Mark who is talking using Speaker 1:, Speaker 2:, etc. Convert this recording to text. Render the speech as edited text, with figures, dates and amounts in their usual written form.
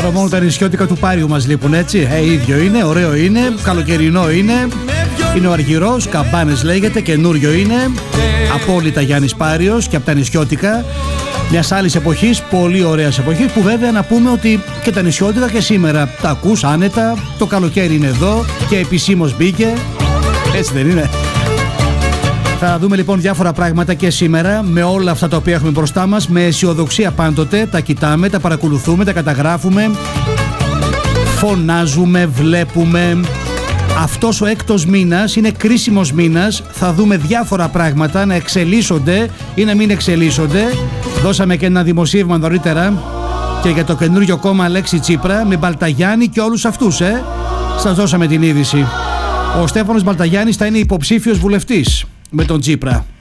Speaker 1: Τώρα μόνο τα νησιώτικα του Πάριου μας λείπουν, έτσι. Ίδιο είναι, ωραίο είναι, καλοκαιρινό είναι. Είναι ο Αργυρός, Καμπάνες λέγεται, καινούριο είναι. Απόλυτα Γιάννης Πάριος και από τα νησιώτικα. Μιας άλλης εποχής, πολύ ωραίας εποχής, που βέβαια να πούμε ότι και τα νησιώτικα και σήμερα τα ακούς άνετα. Το καλοκαίρι είναι εδώ και επισήμως μπήκε. Έτσι δεν είναι? Θα δούμε λοιπόν διάφορα πράγματα και σήμερα με όλα αυτά τα οποία έχουμε μπροστά μας. Με αισιοδοξία πάντοτε, τα κοιτάμε, τα παρακολουθούμε, τα καταγράφουμε. Φωνάζουμε, βλέπουμε. Αυτός ο έκτος μήνας είναι κρίσιμος μήνας. Θα δούμε διάφορα πράγματα να εξελίσσονται ή να μην εξελίσσονται. Δώσαμε και ένα δημοσίευμα νωρίτερα και για το καινούριο κόμμα Αλέξη Τσίπρα με Μπαλταγιάννη και όλους αυτούς. Σας δώσαμε την είδηση. Ο Στέφανος Μπαλταγιάννης θα είναι υποψήφιος βουλευτής με τον Τσίπρα.